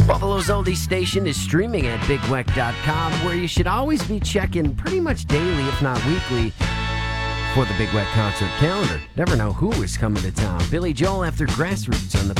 Buffalo's Oldie Station is streaming at BigWeck.com, where you should always be checking pretty much daily, if not weekly, for the Big Weck concert calendar. Never know who is coming to town. Billy Joel after Grassroots on the